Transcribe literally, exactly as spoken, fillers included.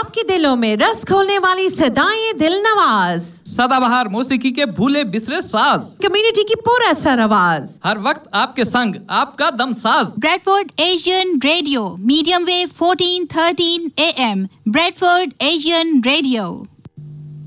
आपके दिलों में रस खोलने वाली सदाएं दिल नवाज, सदाबहार मौसीकी के भूले बिसरे साज, कम्युनिटी की पूरा सर आवाज, हर वक्त आपके संग आपका Damsaz. Bradford Asian radio, medium wave fourteen thirteen A M, Bradford Asian radio.